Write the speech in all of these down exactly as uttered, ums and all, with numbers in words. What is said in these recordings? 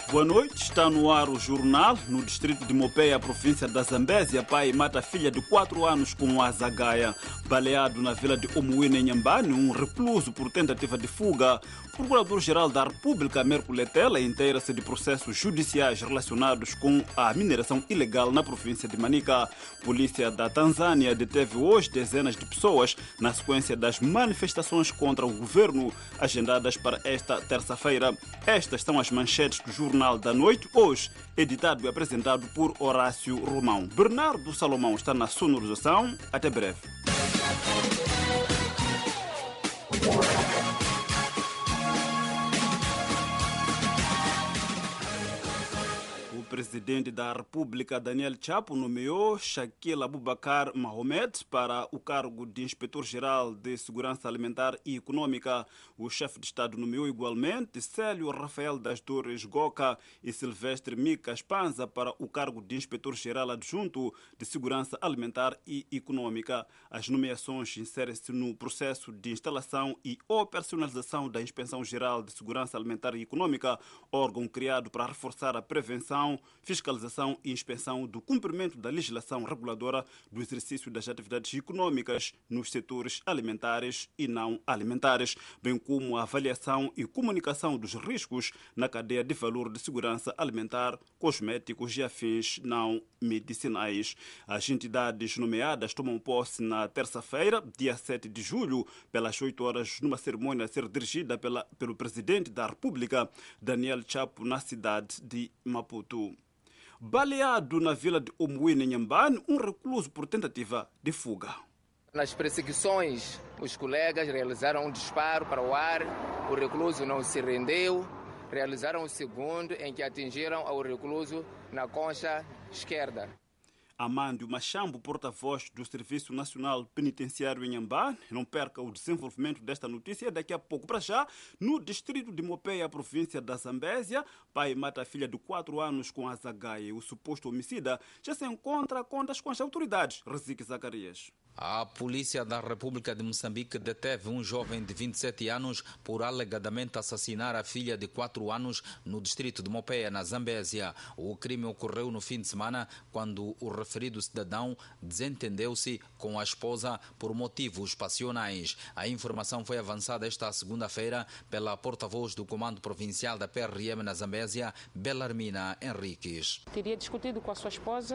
Boa noite, está no ar o jornal. No distrito de Mopeia, província da Zambésia, pai mata filha de quatro anos com a zagaia. Baleado na vila de Omuína, em Nhambane, um recluso por tentativa de fuga. O Procurador-Geral da República, Mércio Letela, inteira-se de processos judiciais relacionados com a mineração ilegal na província de Manica. Polícia da Tanzânia deteve hoje dezenas de pessoas na sequência das manifestações contra o governo agendadas para esta terça-feira. Estas são as manchetes do Jornal da Noite, hoje editado e apresentado por Horácio Romão. Bernardo Salomão está na sonorização. Até breve. O presidente da República, Daniel Chapo, nomeou Shaquille Abubakar Mohamed para o cargo de inspetor-geral de Segurança Alimentar e Econômica. O chefe de Estado nomeou igualmente Célio Rafael das Dores Goca e Silvestre Mica Espanza para o cargo de inspetor-geral adjunto de Segurança Alimentar e Econômica. As nomeações inserem-se no processo de instalação e operacionalização da Inspeção-Geral de Segurança Alimentar e Econômica, órgão criado para reforçar a prevenção, fiscalização e inspeção do cumprimento da legislação reguladora do exercício das atividades econômicas nos setores alimentares e não alimentares, bem como a avaliação e comunicação dos riscos na cadeia de valor de segurança alimentar, cosméticos e afins não medicinais. As entidades nomeadas tomam posse na terça-feira, dia sete de julho, pelas oito horas, numa cerimônia a ser dirigida pela, pelo presidente da República, Daniel Chapo, na cidade de Maputo. Baleado na vila de Omuína, em Nhambane, um recluso por tentativa de fuga. Nas perseguições, os colegas realizaram um disparo para o ar, o recluso não se rendeu, realizaram o segundo em que atingiram ao recluso na concha esquerda. Amândio Machambo, porta-voz do Serviço Nacional Penitenciário em Nhambane, não perca o desenvolvimento desta notícia daqui a pouco. Para já, no distrito de Mopeia, província da Zambésia, pai mata a filha de quatro anos com a zagaia. O suposto homicida já se encontra contas com as autoridades. Rezique Zacarias. A polícia da República de Moçambique deteve um jovem de vinte e sete anos por alegadamente assassinar a filha de quatro anos no distrito de Mopeia, na Zambésia. O crime ocorreu no fim de semana, quando o referido cidadão desentendeu-se com a esposa por motivos passionais. A informação foi avançada esta segunda-feira pela porta-voz do Comando Provincial da P R M na Zambésia, Belarmina Henriques. Teria discutido com a sua esposa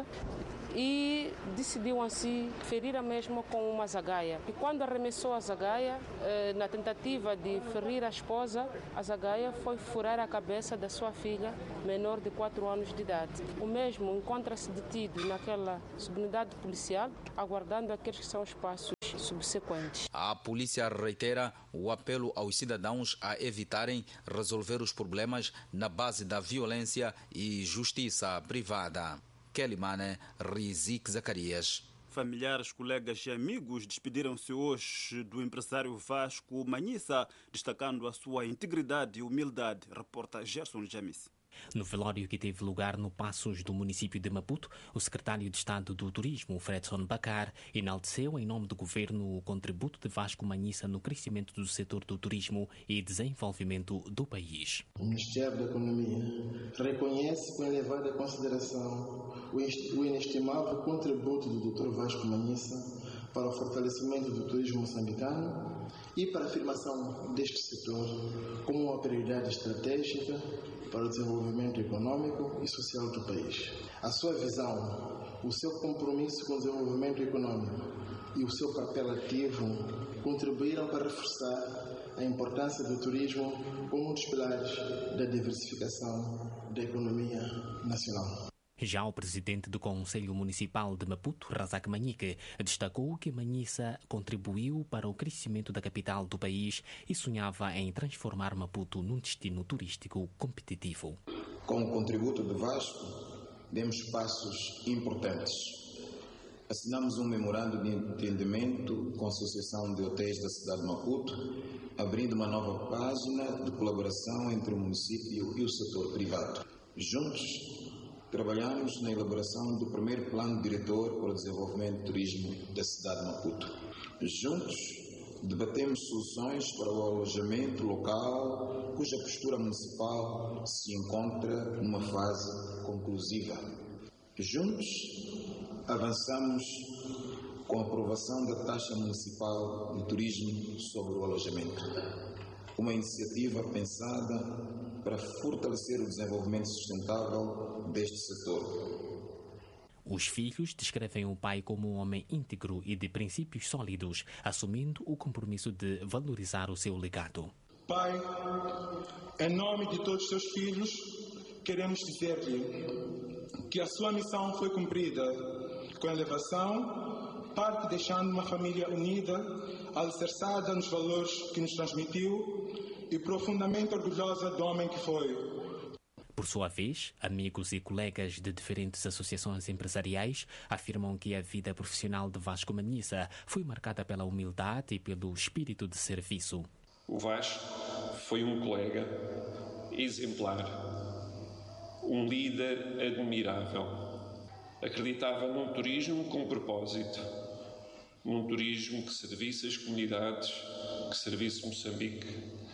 e decidiu assim ferir a mesma com uma zagaia. E quando arremessou a zagaia, eh, na tentativa de ferir a esposa, a zagaia foi furar a cabeça da sua filha, menor de quatro anos de idade. O mesmo encontra-se detido naquela subunidade policial, aguardando aqueles que são os passos subsequentes. A polícia reitera o apelo aos cidadãos a evitarem resolver os problemas na base da violência e justiça privada. Kelly Mane, Rizik Zacarias. Familiares, colegas e amigos despediram-se hoje do empresário Vasco Manhissa, destacando a sua integridade e humildade, reporta Gerson Jamis. No velório que teve lugar no Passos do município de Maputo, o secretário de Estado do Turismo, Fredson Bacar, enalteceu em nome do governo o contributo de Vasco Manhissa no crescimento do setor do turismo e desenvolvimento do país. O Ministério da Economia reconhece com elevada consideração o inestimável contributo do doutor Vasco Manhissa para o fortalecimento do turismo moçambicano e para a afirmação deste setor como uma prioridade estratégica para o desenvolvimento econômico e social do país. A sua visão, o seu compromisso com o desenvolvimento econômico e o seu papel ativo contribuíram para reforçar a importância do turismo como um dos pilares da diversificação da economia nacional. Já o presidente do Conselho Municipal de Maputo, Razak Manhique, destacou que Manhissa contribuiu para o crescimento da capital do país e sonhava em transformar Maputo num destino turístico competitivo. Com o contributo de Vasco, demos passos importantes. Assinamos um memorando de entendimento com a Associação de Hotéis da cidade de Maputo, abrindo uma nova página de colaboração entre o município e o setor privado. Juntos, trabalhamos na elaboração do primeiro plano diretor para o desenvolvimento do turismo da cidade de Maputo. Juntos, Debatemos soluções para o alojamento local, cuja postura municipal se encontra numa fase conclusiva. Juntos, avançamos com a aprovação da taxa municipal de turismo sobre o alojamento, uma iniciativa pensada para fortalecer o desenvolvimento sustentável deste setor. Os filhos descrevem o pai como um homem íntegro e de princípios sólidos, assumindo o compromisso de valorizar o seu legado. Pai, em nome de todos os seus filhos, queremos dizer-lhe que a sua missão foi cumprida com elevação, parte deixando uma família unida, alicerçada nos valores que nos transmitiu e profundamente orgulhosa do homem que foi. Por sua vez, amigos e colegas de diferentes associações empresariais afirmam que a vida profissional de Vasco Manhissa foi marcada pela humildade e pelo espírito de serviço. O Vasco foi um colega exemplar, um líder admirável. Acreditava num turismo com propósito, num turismo que servisse as comunidades, que servisse Moçambique.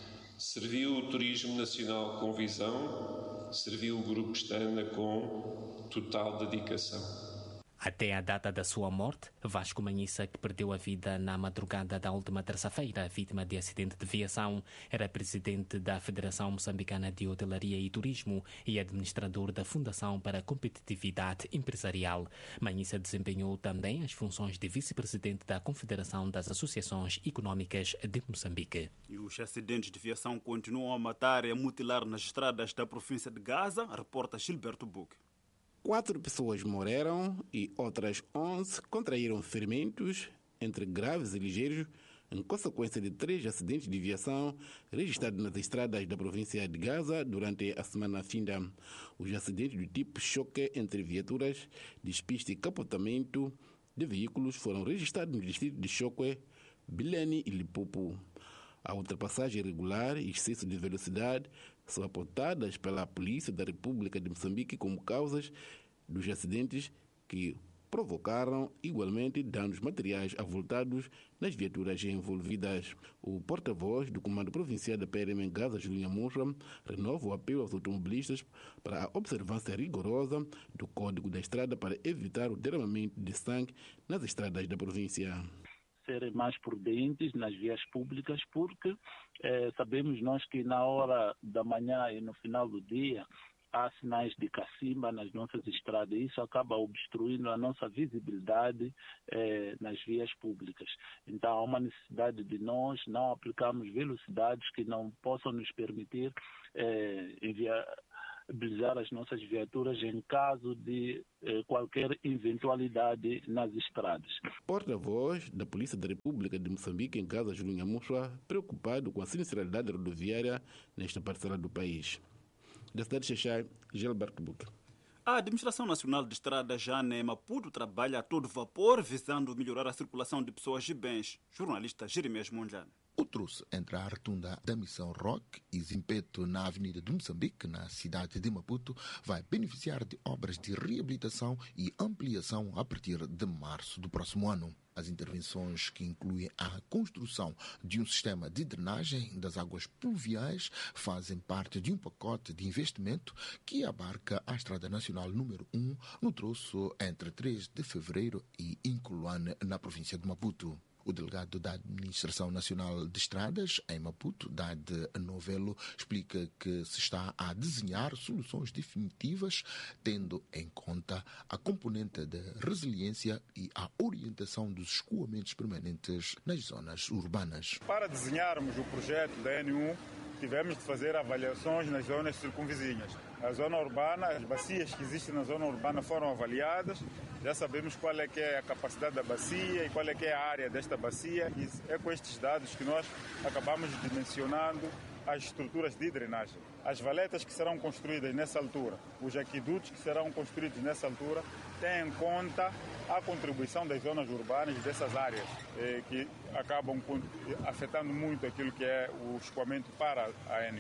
Serviu o turismo nacional com visão, serviu o Grupo Estana com total dedicação. Até a data da sua morte, Vasco Manhissa, que perdeu a vida na madrugada da última terça-feira, vítima de acidente de viação, era presidente da Federação Moçambicana de Hotelaria e Turismo e administrador da Fundação para a Competitividade Empresarial. Manhissa desempenhou também as funções de vice-presidente da Confederação das Associações Económicas de Moçambique. E os acidentes de viação continuam a matar e a mutilar nas estradas da província de Gaza, reporta Gilberto Buque. Quatro pessoas morreram e outras onze contraíram ferimentos, entre graves e ligeiros, em consequência de três acidentes de viação registrados nas estradas da província de Gaza durante a semana finda. Os acidentes do tipo choque entre viaturas, despiste e capotamento de veículos foram registrados no distrito de Choque, Bilene e Lipopo. A ultrapassagem irregular e excesso de velocidade são apontadas pela Polícia da República de Moçambique como causas dos acidentes que provocaram igualmente danos materiais avultados nas viaturas envolvidas. O porta-voz do Comando Provincial da P R M em Gaza, Julinha Monra, renova o apelo aos automobilistas para a observância rigorosa do Código da Estrada para evitar o derramamento de sangue nas estradas da província. Serem mais prudentes nas vias públicas, porque eh, sabemos nós que na hora da manhã e no final do dia há sinais de cacimba nas nossas estradas e isso acaba obstruindo a nossa visibilidade eh, nas vias públicas. Então há uma necessidade de nós não aplicarmos velocidades que não possam nos permitir eh, enviar mobilizar as nossas viaturas em caso de eh, qualquer eventualidade nas estradas. Porta-voz da Polícia da República de Moçambique em Gaza, Julinha Monra, preocupado com a sinistralidade rodoviária nesta parcela do país. Da cidade de Xaxai, Gilberto Buque. A Administração Nacional de Estradas, já em Maputo, trabalha a todo vapor visando melhorar a circulação de pessoas e bens. Jornalista Jeremias Mondlane. O troço entre a rotunda da Missão Roque e Zimpeto na Avenida de Moçambique, na cidade de Maputo, vai beneficiar de obras de reabilitação e ampliação a partir de março do próximo ano. As intervenções, que incluem a construção de um sistema de drenagem das águas pluviais, fazem parte de um pacote de investimento que abarca a Estrada Nacional número um no troço entre três de fevereiro e Inculuane, na província de Maputo. O delegado da Administração Nacional de Estradas, em Maputo, Dade Novelo, explica que se está a desenhar soluções definitivas, tendo em conta a componente de resiliência e a orientação dos escoamentos permanentes nas zonas urbanas. Para desenharmos o projeto da N um, tivemos de fazer avaliações nas zonas circunvizinhas. A zona urbana, as bacias que existem na zona urbana foram avaliadas, já sabemos qual é que é a capacidade da bacia e qual é que é a área desta bacia, e é com estes dados que nós acabamos dimensionando as estruturas de drenagem. As valetas que serão construídas nessa altura, os aquedutos que serão construídos nessa altura, têm em conta a contribuição das zonas urbanas dessas áreas, eh, que acabam afetando muito aquilo que é o escoamento para a N um.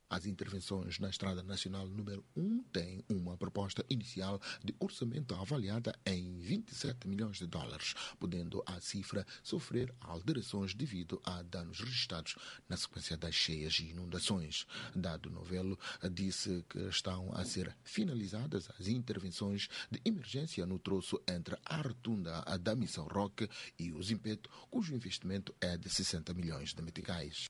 As intervenções na Estrada Nacional número um têm uma proposta inicial de orçamento avaliada em vinte e sete milhões de dólares, podendo a cifra sofrer alterações devido a danos registrados na sequência das cheias e inundações. Dado Novelo disse que estão a ser finalizadas as intervenções de emergência no troço entre a rotunda da Missão Roque e o Zimpeto, cujo investimento é de sessenta milhões de meticais.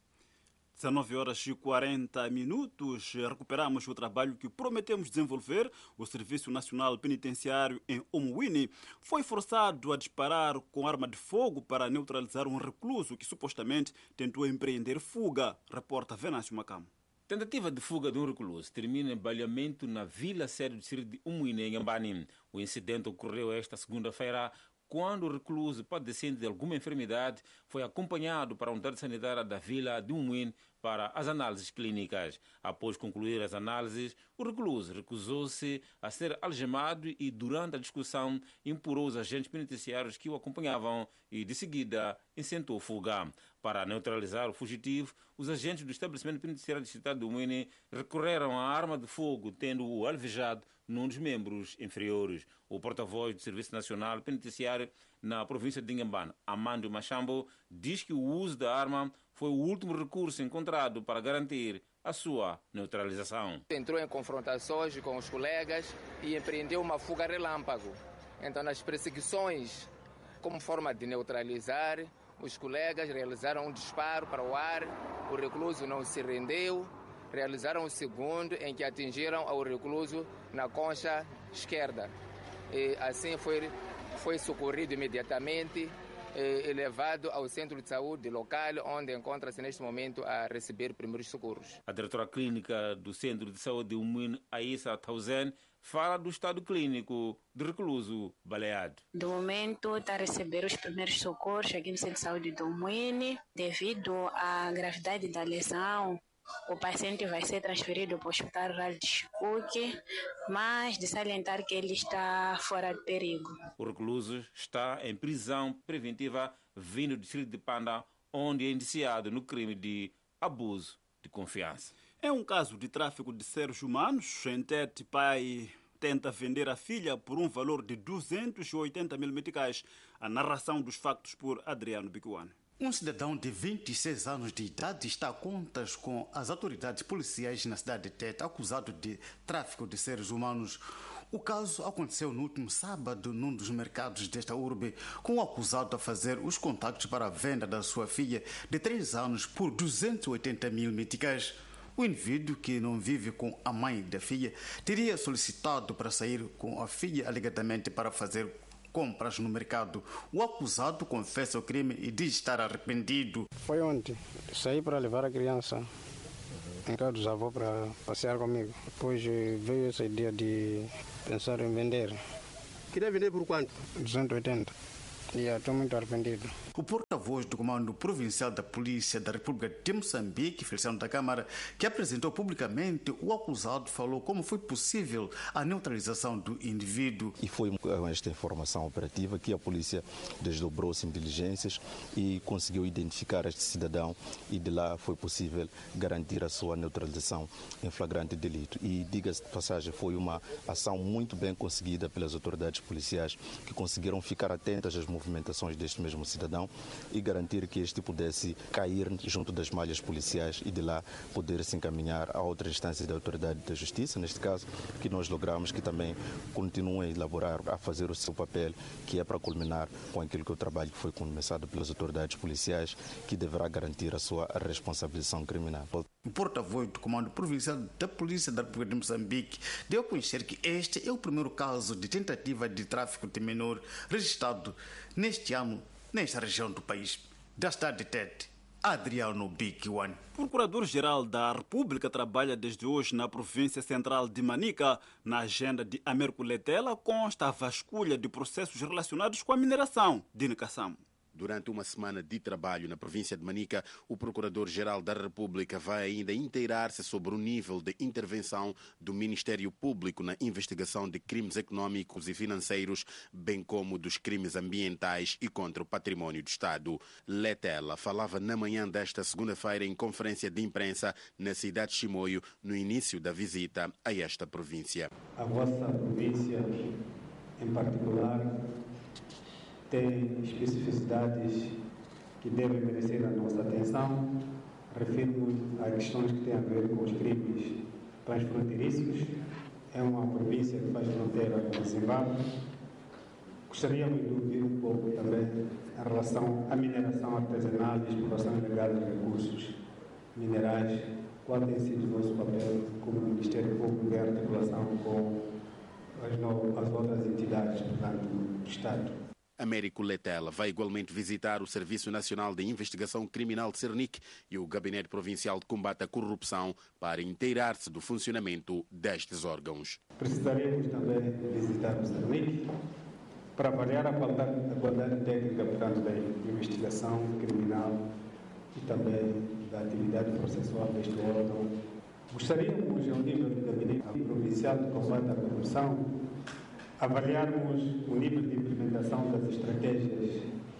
dezenove horas e quarenta minutos, recuperamos o trabalho que prometemos desenvolver. O Serviço Nacional Penitenciário em Omuini foi forçado a disparar com arma de fogo para neutralizar um recluso que supostamente tentou empreender fuga, reporta Venâncio Macamo. Tentativa de fuga de um recluso termina em baleamento na vila sede do distrito de Omuini, em Ambani. O incidente ocorreu esta segunda-feira, quando o recluso, padecendo de alguma enfermidade, foi acompanhado para a unidade sanitária da vila de Umuin para as análises clínicas. Após concluir as análises, o recluso recusou-se a ser algemado e, durante a discussão, implorou os agentes penitenciários que o acompanhavam e, de seguida, intentou fuga. Para neutralizar o fugitivo, os agentes do estabelecimento penitenciário distrital de Umuini recorreram à arma de fogo, tendo-o alvejado num dos membros inferiores. O porta-voz do Serviço Nacional Penitenciário na província de Inhambane, Amando Machambo, diz que o uso da arma foi o último recurso encontrado para garantir a sua neutralização. Entrou em confrontações com os colegas e empreendeu uma fuga relâmpago. Então, nas perseguições, como forma de neutralizar, os colegas realizaram um disparo para o ar, o recluso não se rendeu, realizaram o segundo em que atingiram ao recluso na concha esquerda. E assim foi, foi socorrido imediatamente e levado ao centro de saúde local, onde encontra-se neste momento a receber primeiros socorros. A diretora clínica do Centro de Saúde de Umuin, Aissa Tauzen, fala do estado clínico do recluso baleado. Do momento está a receber os primeiros socorros aqui no Centro de Saúde do Umuin. Devido à gravidade da lesão, o paciente vai ser transferido para o Hospital Rural de Chicuque, mas de salientar que ele está fora de perigo. O recluso está em prisão preventiva vindo do distrito de Panda, onde é indiciado no crime de abuso de confiança. É um caso de tráfico de seres humanos. Em Tete, pai tenta vender a filha por um valor de duzentos e oitenta mil meticais. A narração dos factos por Adriano Bicuano. Um cidadão de vinte e seis anos de idade está a contas com as autoridades policiais na cidade de Tete, acusado de tráfico de seres humanos. O caso aconteceu no último sábado num dos mercados desta urbe, com o acusado a fazer os contactos para a venda da sua filha de três anos por duzentos e oitenta mil meticais. O indivíduo, que não vive com a mãe da filha, teria solicitado para sair com a filha alegadamente para fazer compras no mercado. O acusado confessa o crime e diz estar arrependido. Foi ontem. Saí para levar a criança em casa dos avós para passear comigo. Depois veio essa ideia de pensar em vender. Queria vender por quanto? duzentos e oitenta. E estou muito arrependido. O porta-voz do Comando Provincial da Polícia da República de Moçambique, Feliciano da Câmara, que apresentou publicamente o acusado, falou como foi possível a neutralização do indivíduo. E foi com esta informação operativa que a polícia desdobrou-se em diligências e conseguiu identificar este cidadão, e de lá foi possível garantir a sua neutralização em flagrante delito. E, diga-se de passagem, foi uma ação muito bem conseguida pelas autoridades policiais, que conseguiram ficar atentas às movimentações deste mesmo cidadão e garantir que este pudesse cair junto das malhas policiais e de lá poder se encaminhar a outras instâncias da autoridade da justiça, neste caso, que nós logramos que também continuem a elaborar, a fazer o seu papel, que é para culminar com aquilo que é o trabalho que foi começado pelas autoridades policiais, que deverá garantir a sua responsabilização criminal. O porta-voz do Comando Provincial da Polícia da República de Moçambique deu a conhecer que este é o primeiro caso de tentativa de tráfico de menor registrado neste ano nesta região do país. Da cidade de Tete, Adriano Bicuano. O Procurador-Geral da República trabalha desde hoje na província central de Manica. Na agenda de Américo Letela consta a vasculha de processos relacionados com a mineração de Nicassamo. Durante uma semana de trabalho na província de Manica, o Procurador-Geral da República vai ainda inteirar-se sobre o nível de intervenção do Ministério Público na investigação de crimes econômicos e financeiros, bem como dos crimes ambientais e contra o património do Estado. Letela falava na manhã desta segunda-feira em conferência de imprensa na cidade de Chimoio, no início da visita a esta província. A vossa província, em particular, tem especificidades que devem merecer a nossa atenção. Refiro-me a questões que têm a ver com os crimes transfronteiriços. É uma província que faz fronteira com o Zimbábue. Gostaríamos de ouvir um pouco também em relação à mineração artesanal e exploração ilegal de recursos minerais. Qual tem sido o nosso papel como Ministério Público em articulação com as, no, as outras entidades, portanto, do Estado? Américo Letela vai igualmente visitar o Serviço Nacional de Investigação Criminal de Cernic e o Gabinete Provincial de Combate à Corrupção para inteirar-se do funcionamento destes órgãos. Precisaríamos também visitar o Cernic para avaliar a qualidade, a qualidade técnica, portanto, da investigação criminal e também da atividade processual deste órgão. Gostaríamos, ao nível do Gabinete Provincial de Combate à Corrupção, avaliarmos o nível de implementação das estratégias,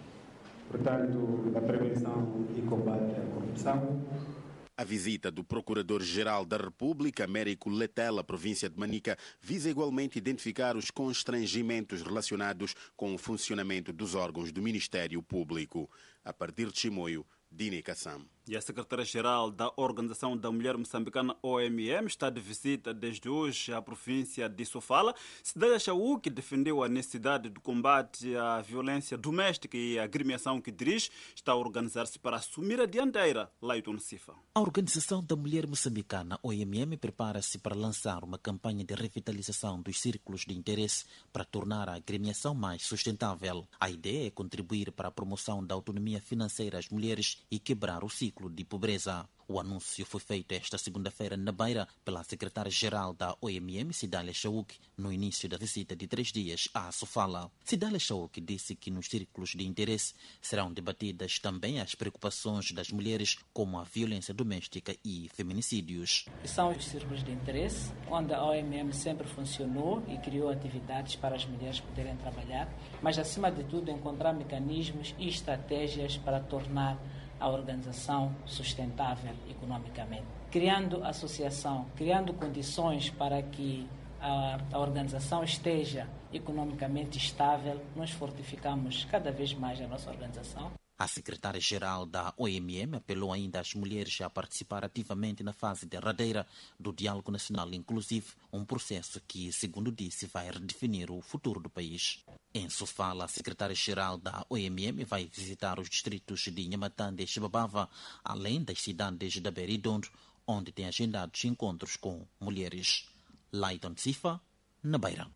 portanto, da prevenção e combate à corrupção. A visita do Procurador-Geral da República, Américo Letela, província de Manica, visa igualmente identificar os constrangimentos relacionados com o funcionamento dos órgãos do Ministério Público. A partir de Chimoio, Dini Kassam. E a secretária-geral da Organização da Mulher Moçambicana, O M M, está de visita desde hoje à província de Sofala. Cidália Chauque defendeu a necessidade do combate à violência doméstica e a agremiação que dirige está a organizar-se para assumir a dianteira. Laiton Sifa. A Organização da Mulher Moçambicana, O M M, prepara-se para lançar uma campanha de revitalização dos círculos de interesse para tornar a agremiação mais sustentável. A ideia é contribuir para a promoção da autonomia financeira às mulheres e quebrar o ciclo de pobreza. O anúncio foi feito esta segunda-feira na Beira pela secretária-geral da O M M, Cidália Chauque, no início da visita de três dias à Sofala. Cidália Chauque disse que nos círculos de interesse serão debatidas também as preocupações das mulheres, como a violência doméstica e feminicídios. São os círculos de interesse, onde a O M M sempre funcionou e criou atividades para as mulheres poderem trabalhar, mas acima de tudo encontrar mecanismos e estratégias para tornar a organização sustentável economicamente. Criando associação, criando condições para que a, a organização esteja economicamente estável, nós fortificamos cada vez mais a nossa organização. A secretária-geral da O M M apelou ainda às mulheres a participar ativamente na fase derradeira do Diálogo Nacional Inclusivo, um processo que, segundo disse, vai redefinir o futuro do país. Em Sofala, a secretária-geral da O M M vai visitar os distritos de Nhamatanda e Xibabava, além das cidades da Beira e Dondo, onde tem agendados encontros com mulheres. Laiton Sifa, na Beira.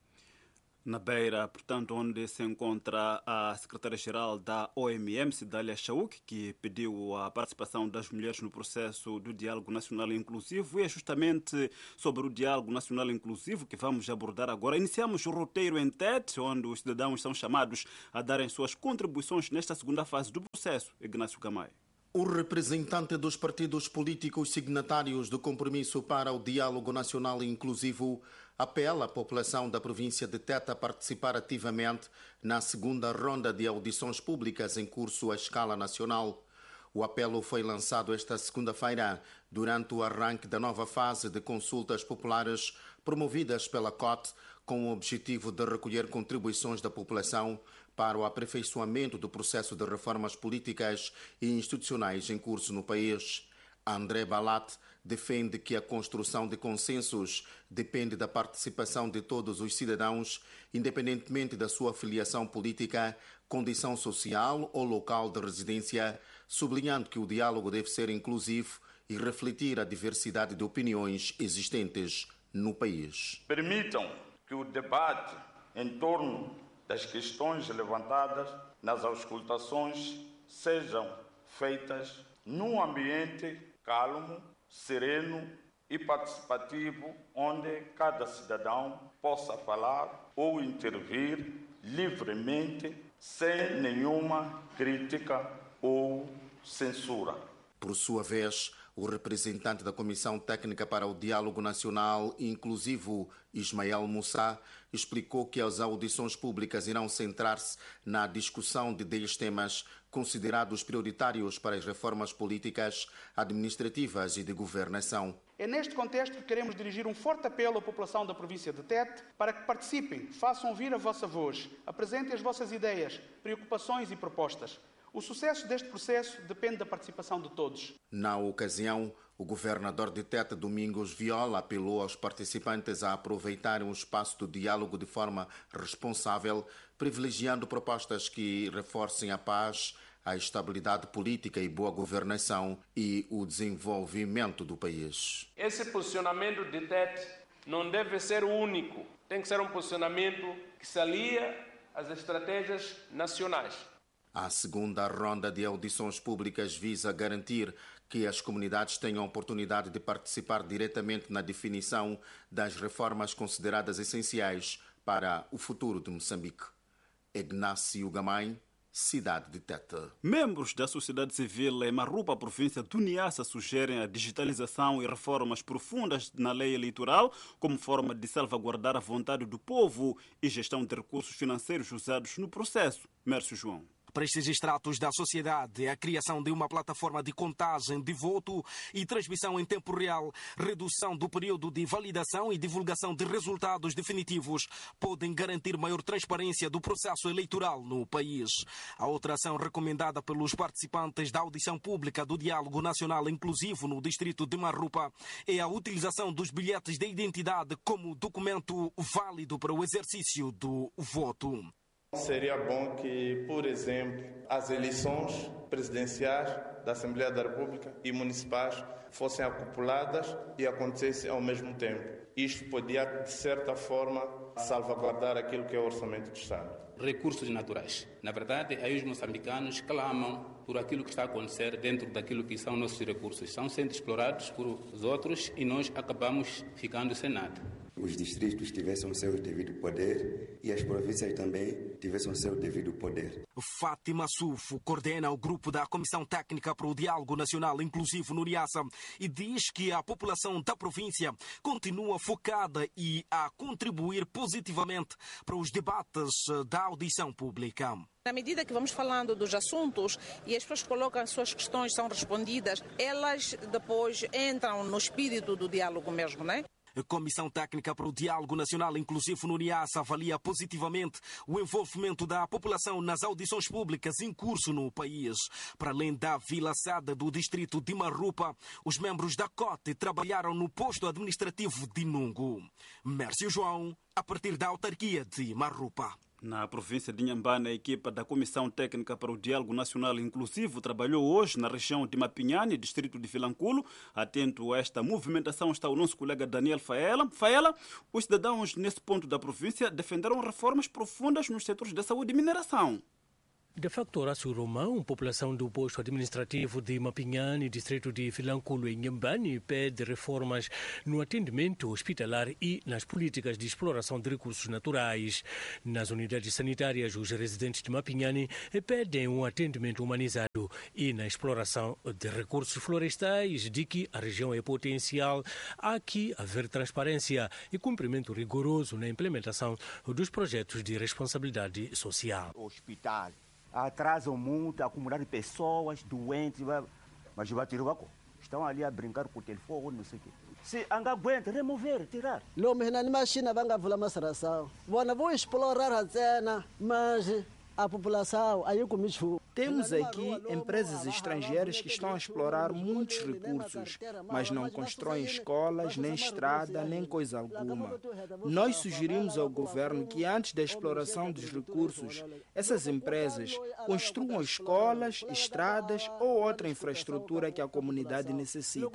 Na Beira, portanto, onde se encontra a secretária-geral da O M M, Cidália Chauque, que pediu a participação das mulheres no processo do Diálogo Nacional Inclusivo. E é justamente sobre o Diálogo Nacional Inclusivo que vamos abordar agora. Iniciamos o roteiro em Tete, onde os cidadãos são chamados a darem suas contribuições nesta segunda fase do processo. Ignácio Gamay. O representante dos partidos políticos signatários do compromisso para o Diálogo Nacional Inclusivo apela à população da província de Tete a participar ativamente na segunda ronda de audições públicas em curso à escala nacional. O apelo foi lançado esta segunda-feira durante o arranque da nova fase de consultas populares promovidas pela C O T, com o objetivo de recolher contribuições da população para o aperfeiçoamento do processo de reformas políticas e institucionais em curso no país. André Balat defende que a construção de consensos depende da participação de todos os cidadãos, independentemente da sua filiação política, condição social ou local de residência, sublinhando que o diálogo deve ser inclusivo e refletir a diversidade de opiniões existentes no país. Permitam que o debate em torno das questões levantadas nas auscultações sejam feitas num ambiente calmo, sereno e participativo, onde cada cidadão possa falar ou intervir livremente sem nenhuma crítica ou censura. Por sua vez, o representante da Comissão Técnica para o Diálogo Nacional Inclusivo, Ismael Moussa, explicou que as audições públicas irão centrar-se na discussão de dez temas considerados prioritários para as reformas políticas, administrativas e de governação. É neste contexto que queremos dirigir um forte apelo à população da província de Tete para que participem, façam ouvir a vossa voz, apresentem as vossas ideias, preocupações e propostas. O sucesso deste processo depende da participação de todos. Na ocasião, o governador de Tete, Domingos Viola, apelou aos participantes a aproveitarem o espaço do diálogo de forma responsável, privilegiando propostas que reforcem a paz, a estabilidade política e boa governação e o desenvolvimento do país. Esse posicionamento de Tete não deve ser o único. Tem que ser um posicionamento que se alia às estratégias nacionais. A segunda ronda de audições públicas visa garantir que as comunidades tenham a oportunidade de participar diretamente na definição das reformas consideradas essenciais para o futuro de Moçambique. Ignácio Gamay, cidade de Tete. Membros da sociedade civil em Marrupa, província do Niassa, sugerem a digitalização e reformas profundas na lei eleitoral como forma de salvaguardar a vontade do povo e gestão de recursos financeiros usados no processo. Mércio João. Para estes extratos da sociedade, a criação de uma plataforma de contagem de voto e transmissão em tempo real, redução do período de validação e divulgação de resultados definitivos podem garantir maior transparência do processo eleitoral no país. A outra ação recomendada pelos participantes da audição pública do Diálogo Nacional Inclusivo no distrito de Marrupa é a utilização dos bilhetes de identidade como documento válido para o exercício do voto. Seria bom que, por exemplo, as eleições presidenciais da Assembleia da República e municipais fossem acopladas e acontecessem ao mesmo tempo. Isto podia, de certa forma, salvaguardar aquilo que é o orçamento do Estado. Recursos naturais. Na verdade, aí os moçambicanos clamam por aquilo que está a acontecer dentro daquilo que são nossos recursos. São sendo explorados por os outros e nós acabamos ficando sem nada. Os distritos tivessem o seu devido poder e as províncias também tivessem o seu devido poder. Fátima Sufo coordena o grupo da Comissão Técnica para o Diálogo Nacional Inclusivo no Niassa e diz que a população da província continua focada e a contribuir positivamente para os debates da audição pública. Na medida que vamos falando dos assuntos e as pessoas colocam as suas questões, são respondidas, elas depois entram no espírito do diálogo mesmo, né? A Comissão Técnica para o Diálogo Nacional Inclusivo no Niassa avalia positivamente o envolvimento da população nas audições públicas em curso no país. Para além da Vila Sada do distrito de Marrupa, os membros da C O T trabalharam no posto administrativo de Nungo. Mércio João, a partir da autarquia de Marrupa. Na província de Inhambane, a equipa da Comissão Técnica para o Diálogo Nacional Inclusivo trabalhou hoje na região de Mapinhane, distrito de Vilanculo. Atento a esta movimentação está o nosso colega Daniel Faela. Faela, os cidadãos nesse ponto da província defenderam reformas profundas nos setores da saúde e mineração. De facto, Horácio Romão, população do posto administrativo de Mapinhane, distrito de Vilanculo, em Inhambane, pede reformas no atendimento hospitalar e nas políticas de exploração de recursos naturais. Nas unidades sanitárias, os residentes de Mapinhane pedem um atendimento humanizado e na exploração de recursos florestais, de que a região é potencial. Há aqui haver transparência e cumprimento rigoroso na implementação dos projetos de responsabilidade social. Hospital. Atrasam muito, a comunidade de pessoas doentes, mas estão ali a brincar com o telefone, não sei o quê. Se não aguenta, remover, tirar. Não, mas na imagina vão fazer uma saração. Bom, vou explorar a cena, mas a população aí comigo. Temos aqui empresas estrangeiras que estão a explorar muitos recursos, mas não constroem escolas, nem estrada, nem coisa alguma. Nós sugerimos ao governo que antes da exploração dos recursos, essas empresas construam escolas, estradas ou outra infraestrutura que a comunidade necessita.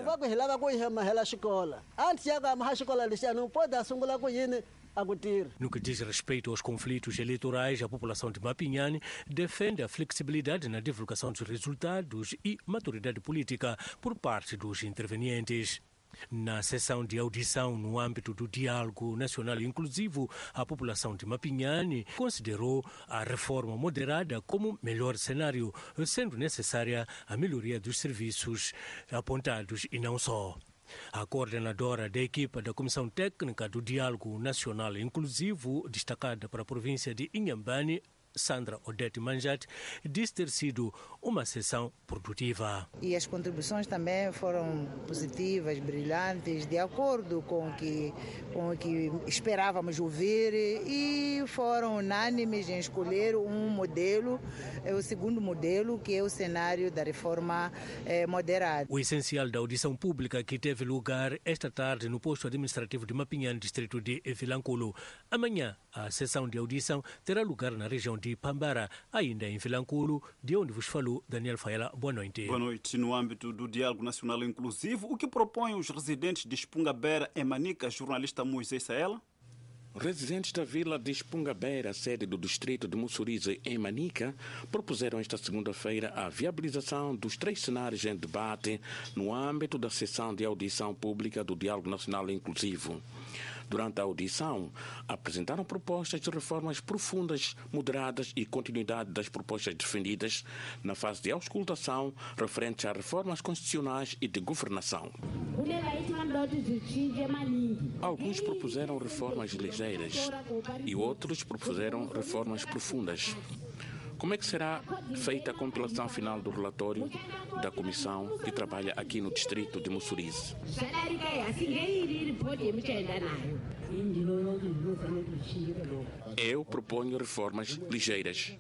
No que diz respeito aos conflitos eleitorais, a população de Mapinhane defende a flexibilidade na divulgação dos resultados e maturidade política por parte dos intervenientes. Na sessão de audição no âmbito do Diálogo Nacional Inclusivo, a população de Mapinhane considerou a reforma moderada como melhor cenário, sendo necessária a melhoria dos serviços apontados e não só. A coordenadora da equipa da Comissão Técnica do Diálogo Nacional Inclusivo, destacada para a província de Inhambane, Sandra Odete Manjat, disse ter sido uma sessão produtiva. E as contribuições também foram positivas, brilhantes, de acordo com o que, com o que esperávamos ouvir, e foram unânimes em escolher um modelo, o segundo modelo, que é o cenário da reforma eh, moderada. O essencial da audição pública que teve lugar esta tarde no posto administrativo de Mapinhane, distrito de Vilanculo. Amanhã, a sessão de audição terá lugar na região de Pambara, ainda em Vilanculo, de onde vos falou Daniel Faela. Boa noite. Boa noite. No âmbito do Diálogo Nacional Inclusivo, o que propõem os residentes de Espungabera em Manica, jornalista Moisés Saela? Residentes da vila de Espungabera, sede do distrito de Mussurize, em Manica, propuseram esta segunda-feira a viabilização dos três cenários em debate no âmbito da sessão de audição pública do Diálogo Nacional Inclusivo. Durante a audição, apresentaram propostas de reformas profundas, moderadas e continuidade das propostas defendidas na fase de auscultação referentes a reformas constitucionais e de governação. Alguns propuseram reformas ligeiras e outros propuseram reformas profundas. Como é que será feita a compilação final do relatório da comissão que trabalha aqui no distrito de Mussurize? Eu proponho reformas ligeiras.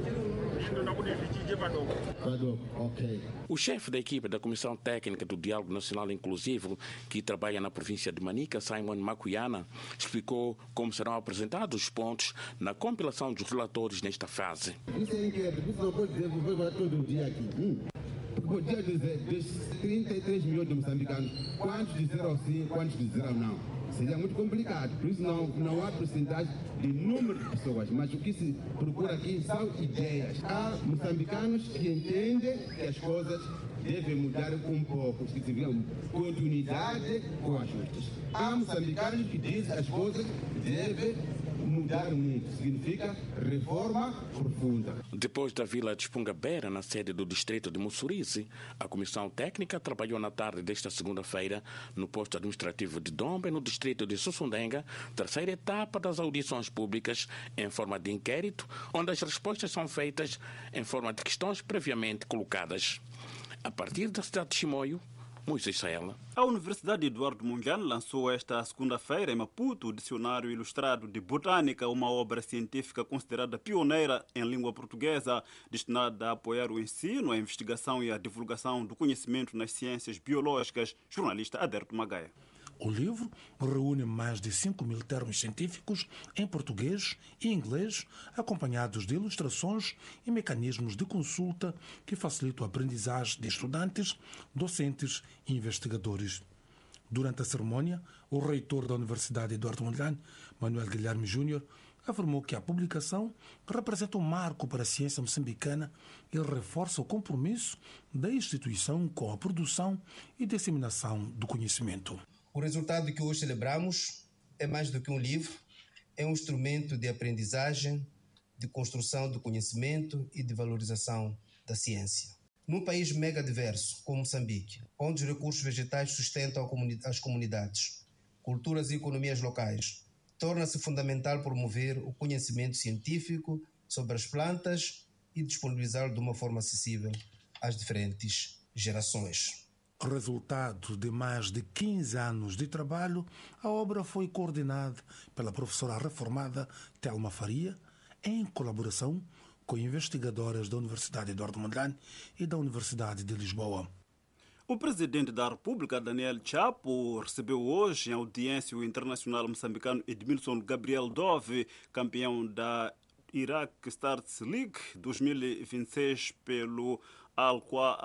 O chefe da equipe da Comissão Técnica do Diálogo Nacional Inclusivo, que trabalha na província de Manica, Simon Macuyana, explicou como serão apresentados os pontos na compilação dos relatórios nesta fase. Isso é inquieto, isso não pode dizer, vou falar todo um dia aqui. Hum. Podia dizer, dos trinta e três milhões de moçambicanos, quantos disseram sim, quantos disseram não? Seria muito complicado, por isso não, não há porcentagem de número de pessoas, mas o que se procura aqui são ideias. Há moçambicanos que entendem que as coisas devem mudar um pouco, que tiveram continuidade com ajustes. Há moçambicanos que dizem que as coisas devem mudar muito, significa reforma profunda. Depois da vila de Espungabera, na sede do distrito de Mussurize, a Comissão Técnica trabalhou na tarde desta segunda-feira no posto administrativo de Dombe, no distrito de Sussundenga, terceira etapa das audições públicas em forma de inquérito, onde as respostas são feitas em forma de questões previamente colocadas. A partir da cidade de Chimoio, Moisés Saela. A Universidade Eduardo Mondlane lançou esta segunda-feira em Maputo o Dicionário Ilustrado de Botânica, uma obra científica considerada pioneira em língua portuguesa, destinada a apoiar o ensino, a investigação e a divulgação do conhecimento nas ciências biológicas. Jornalista Aderto Magaia. O livro reúne mais de cinco mil termos científicos em português e inglês, acompanhados de ilustrações e mecanismos de consulta que facilitam a aprendizagem de estudantes, docentes e investigadores. Durante a cerimónia, o reitor da Universidade Eduardo Mondlane, Manuel Guilherme Júnior, afirmou que a publicação representa um marco para a ciência moçambicana e reforça o compromisso da instituição com a produção e disseminação do conhecimento. O resultado que hoje celebramos é mais do que um livro, é um instrumento de aprendizagem, de construção do conhecimento e de valorização da ciência. Num país mega diverso como Moçambique, onde os recursos vegetais sustentam as comunidades, culturas e economias locais, torna-se fundamental promover o conhecimento científico sobre as plantas e disponibilizá-lo de uma forma acessível às diferentes gerações. Resultado de mais de quinze anos de trabalho, a obra foi coordenada pela professora reformada Telma Faria, em colaboração com investigadoras da Universidade Eduardo Mondlane e da Universidade de Lisboa. O presidente da República, Daniel Chapo, recebeu hoje em audiência o internacional moçambicano Edmilson Gabriel Dove, campeão da Iraq Stars League dois mil e vinte e seis pelo Al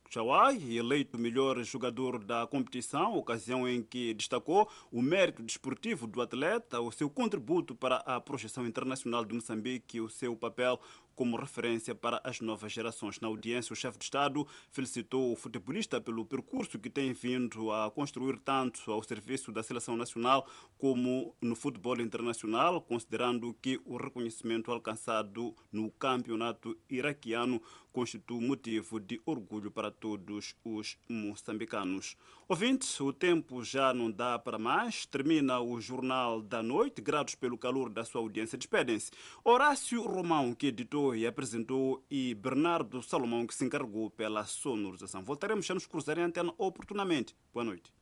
Chawai, eleito melhor jogador da competição, ocasião em que destacou o mérito desportivo do atleta, o seu contributo para a projeção internacional de Moçambique e o seu papel como referência para as novas gerações. Na audiência, o chefe de Estado felicitou o futebolista pelo percurso que tem vindo a construir tanto ao serviço da seleção nacional como no futebol internacional, considerando que o reconhecimento alcançado no campeonato iraquiano constitui motivo de orgulho para todos os moçambicanos. Ouvintes, o tempo já não dá para mais. Termina o Jornal da Noite. Gratos pelo calor da sua audiência. Despedem-se Horácio Romão, que editou e apresentou, e Bernardo Salomão, que se encarregou pela sonorização. Voltaremos a nos cruzar em antena oportunamente. Boa noite.